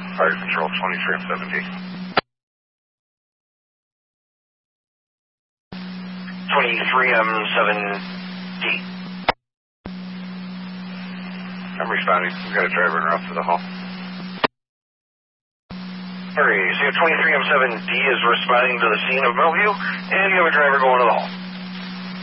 Fire Control 23M7D. 23M7D. I'm responding. We've got a driver en route to the hall. Alright, so 23M7D is responding to the scene of Bellevue, and you have a driver going to the hall.